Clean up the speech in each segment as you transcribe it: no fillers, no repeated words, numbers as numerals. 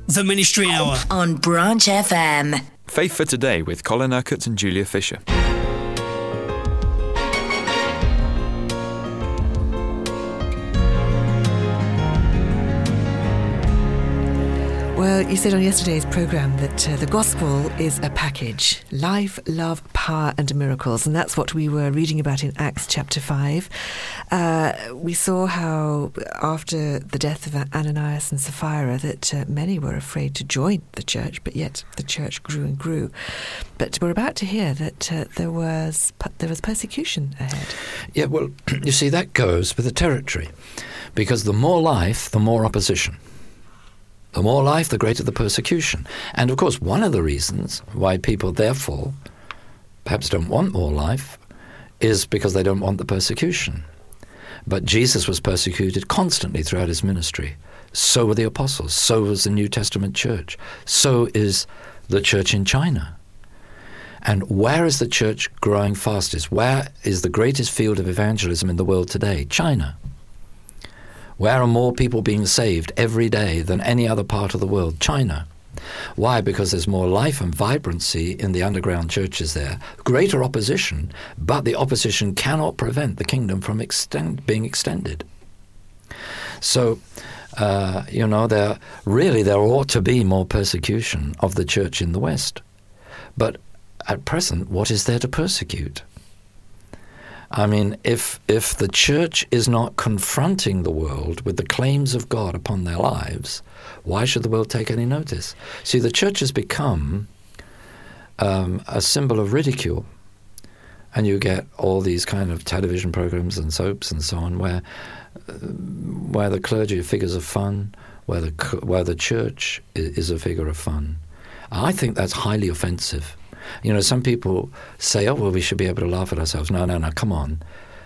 The Ministry Hour on Branch FM. Faith for Today with Colin Urquhart and Julia Fisher. Well, you said on yesterday's programme that the gospel is a package: life, love, power and miracles. And that's what we were reading about in Acts chapter 5. We saw how after the death of Ananias and Sapphira that many were afraid to join the church, but yet the church grew and grew. But we're about to hear that there was persecution ahead. Yeah, well, you see, that goes with the territory, because the more life, the more opposition. The more life, the greater the persecution. And of course, one of the reasons why people therefore perhaps don't want more life is because they don't want the persecution. But Jesus was persecuted constantly throughout his ministry. So were the apostles. So was the New Testament church. So is the church in China. And where is the church growing fastest? Where is the greatest field of evangelism in the world today? China. Where are more people being saved every day than any other part of the world? China. Why? Because there's more life and vibrancy in the underground churches there. Greater opposition, but the opposition cannot prevent the kingdom from being extended. So, there ought to be more persecution of the church in the West. But at present, what is there to persecute? I mean, if the church is not confronting the world with the claims of God upon their lives, why should the world take any notice? See, the church has become a symbol of ridicule. And you get all these kind of television programs and soaps and so on where the clergy are figures of fun, where the church is a figure of fun. I think that's highly offensive. You know, some people say, oh, well, we should be able to laugh at ourselves. No, come on.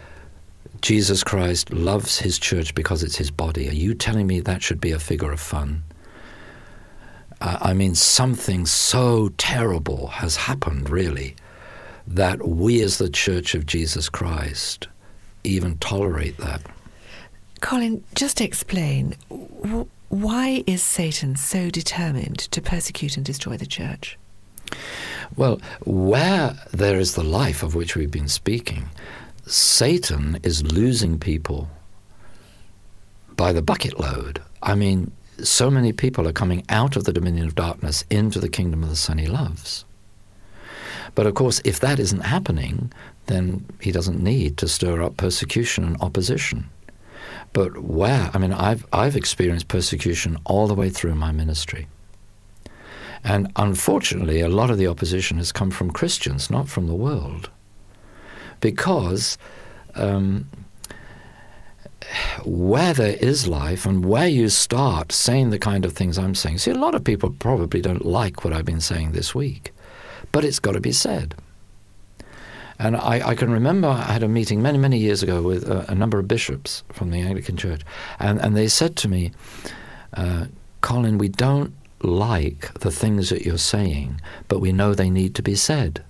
Jesus Christ loves his church because it's his body. Are you telling me that should be a figure of fun? I mean, something so terrible has happened, really, that we as the Church of Jesus Christ even tolerate that. Colin, just explain, why is Satan so determined to persecute and destroy the church? Well, where there is the life of which we've been speaking, Satan is losing people by the bucket load. I mean, so many people are coming out of the dominion of darkness into the kingdom of the Son he loves. But of course, if that isn't happening, then he doesn't need to stir up persecution and opposition. But where? I mean, I've experienced persecution all the way through my ministry. And unfortunately, a lot of the opposition has come from Christians, not from the world. Because where there is life and where you start saying the kind of things I'm saying, see, a lot of people probably don't like what I've been saying this week, but it's got to be said. And I can remember I had a meeting many, many years ago with a number of bishops from the Anglican Church, and they said to me, Colin, we don't like the things that you're saying, but we know they need to be said.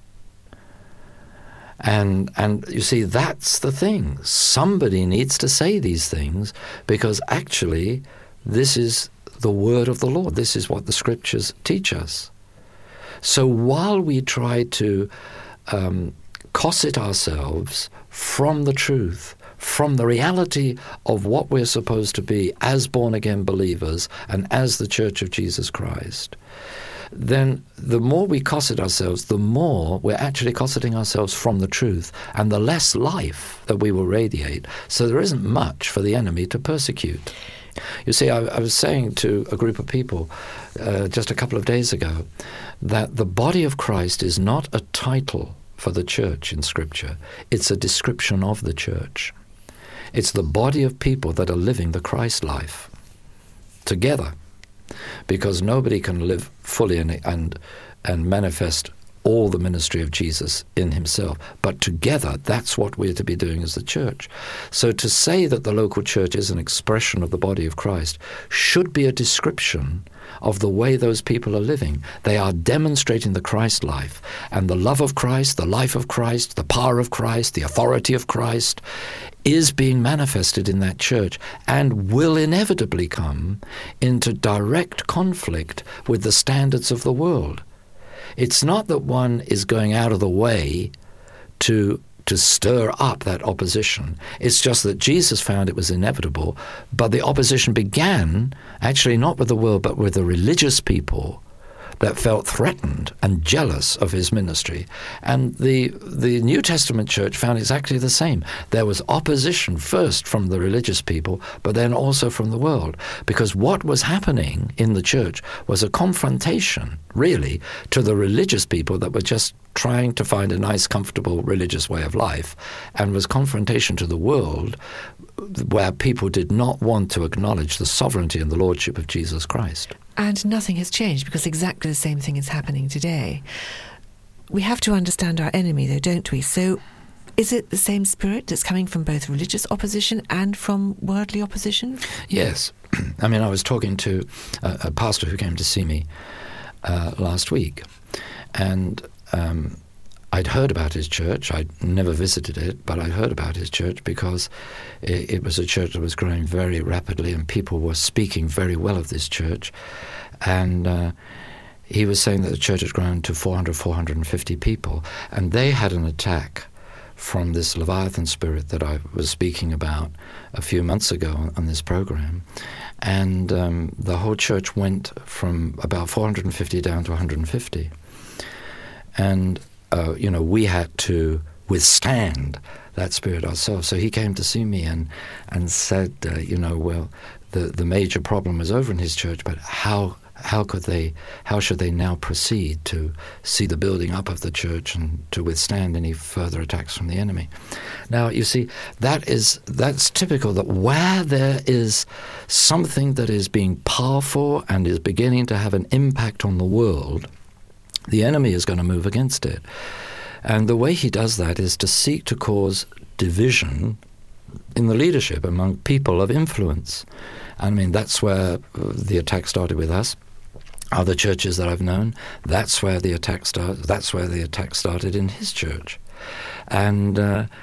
And you see, that's the thing. Somebody needs to say these things, because actually this is the word of the Lord. This is what the scriptures teach us. So while we try to cosset ourselves from the truth, from the reality of what we're supposed to be as born-again believers and as the Church of Jesus Christ, then the more we cosset ourselves, the more we're actually cosseting ourselves from the truth, and the less life that we will radiate. So there isn't much for the enemy to persecute. You see, I was saying to a group of people just a couple of days ago that the body of Christ is not a title for the church in Scripture. It's a description of the church. It's the body of people that are living the Christ life together, because nobody can live fully and manifest all the ministry of Jesus in himself. But together, that's what we're to be doing as the church. So to say that the local church is an expression of the body of Christ should be a description of the way those people are living. They are demonstrating the Christ life, and the love of Christ, the life of Christ, the power of Christ, the authority of Christ is being manifested in that church and will inevitably come into direct conflict with the standards of the world. It's not that one is going out of the way to stir up that opposition. It's just that Jesus found it was inevitable, but the opposition began actually not with the world, but with the religious people that felt threatened and jealous of his ministry. And the New Testament church found exactly the same. There was opposition first from the religious people, but then also from the world. Because what was happening in the church was a confrontation, really, to the religious people that were just trying to find a nice, comfortable religious way of life, and was confrontation to the world where people did not want to acknowledge the sovereignty and the lordship of Jesus Christ. And nothing has changed, because exactly the same thing is happening today. We have to understand our enemy, though, don't we? So is it the same spirit that's coming from both religious opposition and from worldly opposition? Yes. I mean, I was talking to a pastor who came to see me last week, and I'd heard about his church. I'd never visited it, but I'd heard about his church because it was a church that was growing very rapidly, and people were speaking very well of this church. And he was saying that the church had grown to 450 people, and they had an attack from this Leviathan spirit that I was speaking about a few months ago on this program. And the whole church went from about 450 down to 150. And we had to withstand that spirit ourselves. So he came to see me and said, well, the major problem was over in his church, but how should they now proceed to see the building up of the church and to withstand any further attacks from the enemy? Now, you see, that's typical, that where there is something that is being powerful and is beginning to have an impact on the world, the enemy is going to move against it. And the way he does that is to seek to cause division in the leadership among people of influence. I mean, that's where the attack started with us. Other churches that I've known, that's where the attack started. That's where the attack started in his church. And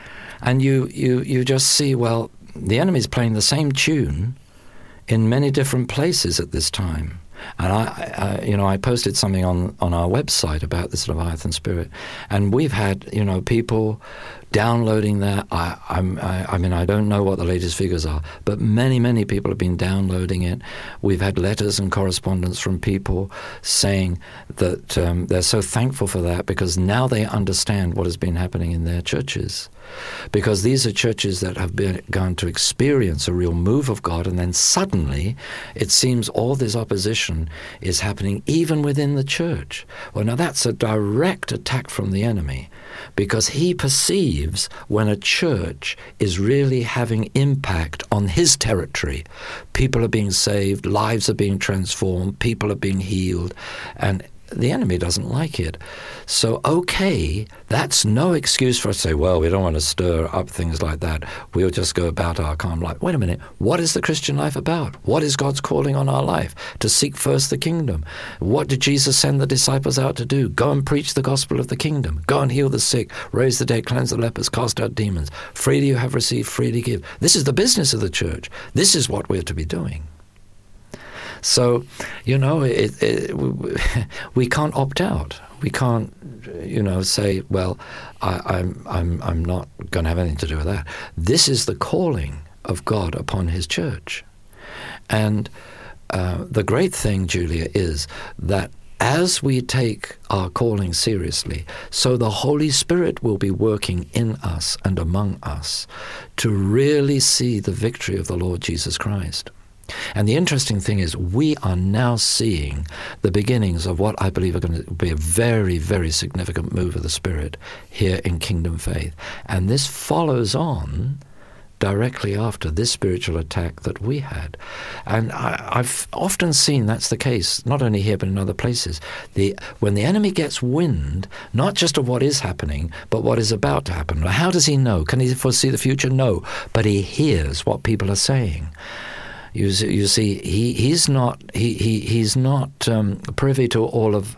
you just see, well, the enemy's playing the same tune in many different places at this time. And I posted something on our website about this Leviathan spirit, and we've had people downloading that. I mean, I don't know what the latest figures are, but many people have been downloading it. We've had letters and correspondence from people saying that they're so thankful for that, because now they understand what has been happening in their churches. Because these are churches that have begun to experience a real move of God, and then suddenly it seems all this opposition is happening even within the church. Well, now that's a direct attack from the enemy, because he perceives when a church is really having impact on his territory. People are being saved, lives are being transformed, people are being healed, and the enemy doesn't like it. So, that's no excuse for us to say, well, we don't want to stir up things like that. We'll just go about our calm life. Wait a minute. What is the Christian life about? What is God's calling on our life? To seek first the kingdom. What did Jesus send the disciples out to do? Go and preach the gospel of the kingdom. Go and heal the sick, raise the dead, cleanse the lepers, cast out demons. Freely you have received, freely give. This is the business of the church. This is what we're to be doing. So, we can't opt out. We can't, say, well, I'm not going to have anything to do with that. This is the calling of God upon his church. And the great thing, Julia, is that as we take our calling seriously, so the Holy Spirit will be working in us and among us to really see the victory of the Lord Jesus Christ. And the interesting thing is, we are now seeing the beginnings of what I believe are going to be a very, very significant move of the Spirit here in Kingdom Faith. And this follows on directly after this spiritual attack that we had. And I've often seen that's the case, not only here but in other places. When the enemy gets wind, not just of what is happening, but what is about to happen. How does he know? Can he foresee the future? No. But he hears what people are saying. You see, he's not privy to all of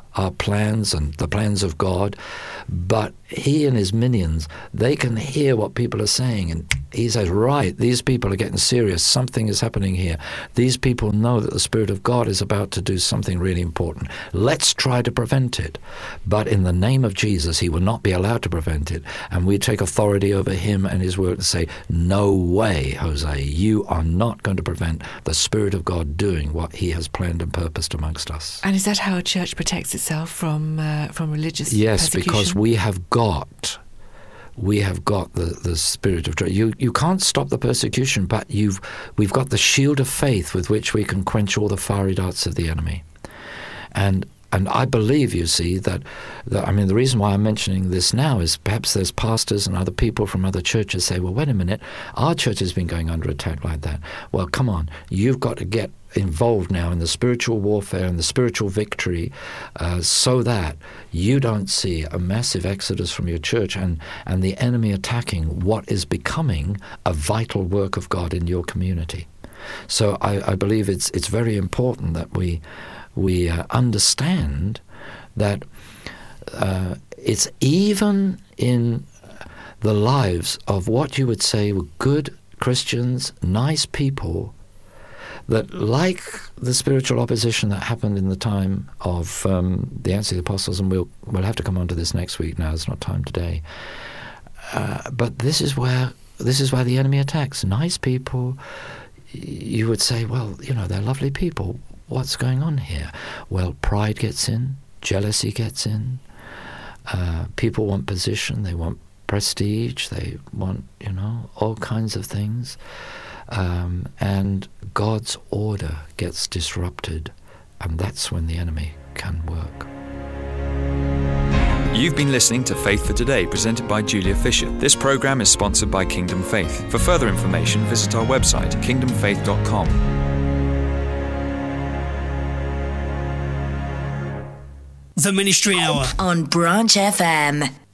our plans and the plans of God, but he and his minions, they can hear what people are saying, and he says, right, these people are getting serious, something is happening here. These people know that the Spirit of God is about to do something really important. Let's try to prevent it. But in the name of Jesus, he will not be allowed to prevent it, and we take authority over him and his word and say, no way, Jose, you are not going to prevent the Spirit of God doing what he has planned and purposed amongst us. And is that how a church protects itself from religious Yes, persecution? because we have got the Spirit of truth. You can't stop the persecution, but we've got the shield of faith with which we can quench all the fiery darts of the enemy. And I believe, you see, that I mean, the reason why I'm mentioning this now is perhaps there's pastors and other people from other churches say, well, wait a minute, our church has been going under attack like that. Well, come on, you've got to get involved now in the spiritual warfare and the spiritual victory so that you don't see a massive exodus from your church and the enemy attacking what is becoming a vital work of God in your community. So I believe it's very important that we understand that it's even in the lives of what you would say were good Christians, nice people, that like the spiritual opposition that happened in the time of the Acts of the Apostles, and we'll have to come on to this next week now, it's not time today, but this is where the enemy attacks. Nice people, you would say, well, they're lovely people. What's going on here? Well, pride gets in, jealousy gets in, people want position, they want prestige, they want, all kinds of things. And God's order gets disrupted, and that's when the enemy can work. You've been listening to Faith for Today, presented by Julia Fisher. This program is sponsored by Kingdom Faith. For further information, visit our website, kingdomfaith.com. The Ministry Hour on Branch FM.